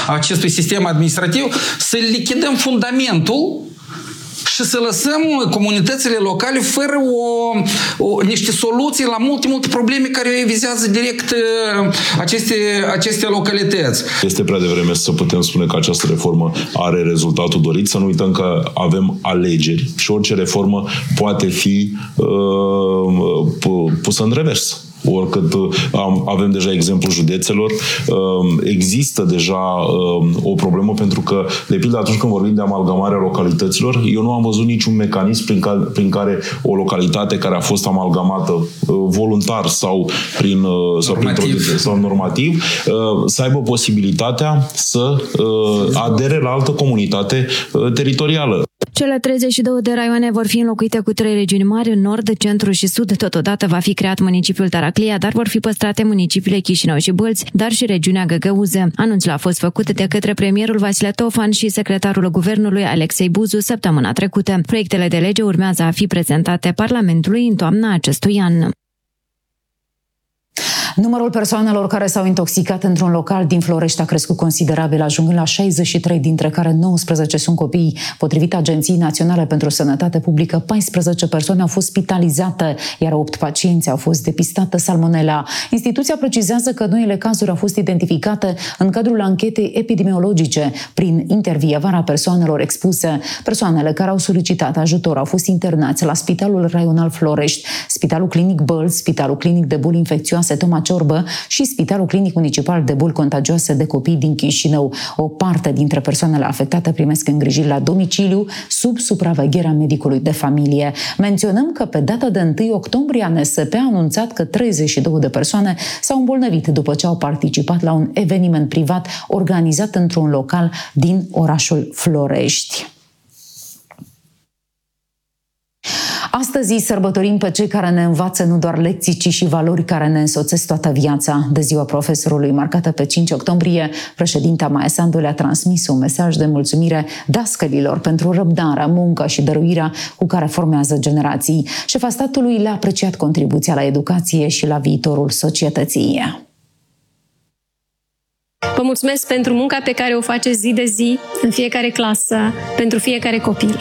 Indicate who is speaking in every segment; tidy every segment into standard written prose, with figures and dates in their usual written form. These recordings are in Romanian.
Speaker 1: acestui sistem administrativ, să lichidăm fundamentul și să lăsăm comunitățile locale fără niște soluții la multe probleme care vizează direct aceste localități.
Speaker 2: Este prea devreme să putem spune că această reformă are rezultatul dorit. Să nu uităm că avem alegeri și orice reformă poate fi pusă în revers. Oricât avem deja exemplul județelor, există deja o problemă pentru că, de pildă, atunci când vorbim de amalgamarea localităților, eu nu am văzut niciun mecanism prin care o localitate care a fost amalgamată voluntar sau prin normativ să aibă posibilitatea să adere la altă comunitate teritorială.
Speaker 3: Cele 32 de raioane vor fi înlocuite cu 3 regiuni mari în nord, centru și sud. Totodată va fi creat municipiul Taraclia, dar vor fi păstrate municipiile Chișinău și Bălți, dar și regiunea Găgăuză. Anunțul a fost făcut de către premierul Vasile Tofan și secretarul guvernului Alexei Buzu săptămâna trecută. Proiectele de lege urmează a fi prezentate Parlamentului în toamna acestui an.
Speaker 4: Numărul persoanelor care s-au intoxicat într-un local din Florești a crescut considerabil, ajungând la 63, dintre care 19 sunt copii. Potrivit Agenției Naționale pentru Sănătate Publică, 14 persoane au fost spitalizate, iar 8 pacienți au fost depistate salmonella. Instituția precizează că noile cazuri au fost identificate în cadrul anchetei epidemiologice prin intervievarea persoanelor expuse. Persoanele care au solicitat ajutor au fost internați la Spitalul Raional Florești, Spitalul Clinic Bălți, Spitalul Clinic de Boli Infecțioase Toma Ciorbă și Spitalul Clinic Municipal de Boli Contagioase de Copii din Chișinău. O parte dintre persoanele afectate primesc îngrijiri la domiciliu sub supravegherea medicului de familie. Menționăm că pe data de 1 octombrie ANSP a anunțat că 32 de persoane s-au îmbolnăvit după ce au participat la un eveniment privat organizat într-un local din orașul Florești. Astăzi sărbătorim pe cei care ne învață nu doar lecții, ci și valori care ne însoțesc toată viața. De ziua profesorului, marcată pe 5 octombrie, președinta Maia Sandu le-a transmis un mesaj de mulțumire dascălilor pentru răbdarea, munca și dăruirea cu care formează generații. Șefa statului le-a apreciat contribuția la educație și la viitorul societății.
Speaker 5: Vă mulțumesc pentru munca pe care o faceți zi de zi, în fiecare clasă, pentru fiecare copil.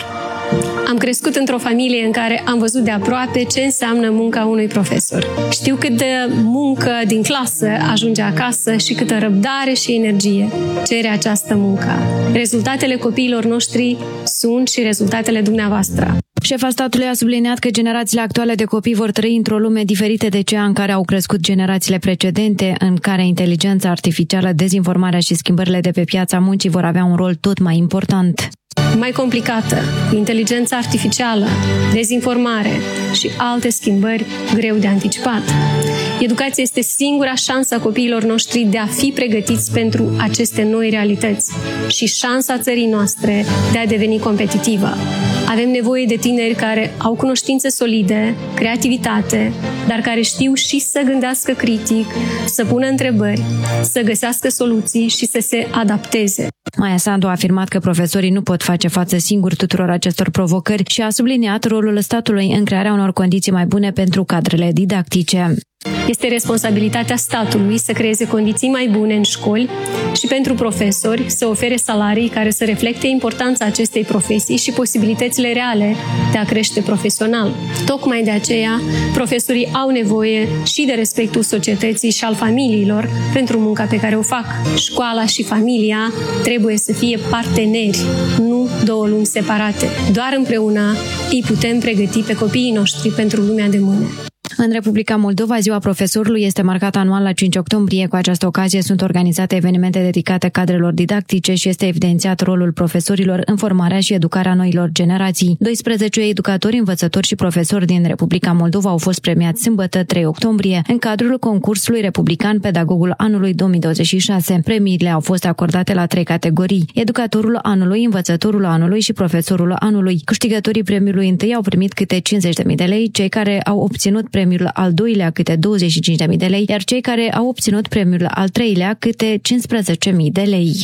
Speaker 5: Am crescut într-o familie în care am văzut de aproape ce înseamnă munca unui profesor. Știu cât de muncă din clasă ajunge acasă și câtă răbdare și energie cere această muncă. Rezultatele copiilor noștri sunt și rezultatele dumneavoastră.
Speaker 3: Șefa statului a subliniat că generațiile actuale de copii vor trăi într-o lume diferită de cea în care au crescut generațiile precedente, în care inteligența artificială, dezinformarea și schimbările de pe piața muncii vor avea un rol tot mai important.
Speaker 5: Mai complicată, cu inteligența artificială, dezinformare și alte schimbări greu de anticipat. Educația este singura șansă a copiilor noștri de a fi pregătiți pentru aceste noi realități și șansa țării noastre de a deveni competitivă. Avem nevoie de tineri care au cunoștințe solide, creativitate, dar care știu și să gândească critic, să pună întrebări, să găsească soluții și să se adapteze.
Speaker 3: Maia Sandu a afirmat că profesorii nu pot face față singuri tuturor acestor provocări și a subliniat rolul statului în crearea unor condiții mai bune pentru cadrele didactice.
Speaker 5: Este responsabilitatea statului să creeze condiții mai bune în școli și pentru profesori să ofere salarii care să reflecte importanța acestei profesii și posibilitățile reale de a crește profesional. Tocmai de aceea, profesorii au nevoie și de respectul societății și al familiilor pentru munca pe care o fac. Școala și familia trebuie să fie parteneri, nu două lumi separate. Doar împreună îi putem pregăti pe copiii noștri pentru lumea de mâine.
Speaker 3: În Republica Moldova, Ziua Profesorului este marcată anual la 5 octombrie. Cu această ocazie sunt organizate evenimente dedicate cadrelor didactice și este evidențiat rolul profesorilor în formarea și educarea noilor generații. 12 educatori, învățători și profesori din Republica Moldova au fost premiați sâmbătă 3 octombrie în cadrul concursului republican Pedagogul Anului 2026. Premiile au fost acordate la 3 categorii: Educatorul Anului, Învățătorul Anului și Profesorul Anului. Câștigătorii premiului întâi au primit câte 50.000 de lei, cei care au obținut premiul al doilea câte 25.000 de lei, iar cei care au obținut premiul al treilea câte 15.000 de lei.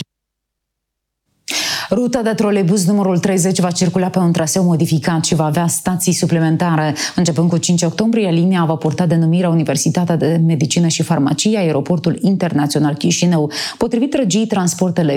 Speaker 4: Ruta de troleibuz numărul 30 va circula pe un traseu modificat și va avea stații suplimentare. Începând cu 5 octombrie, linia va purta denumirea Universitatea de Medicină și Farmacie, Aeroportul Internațional Chișinău. Potrivit Regiei Transportele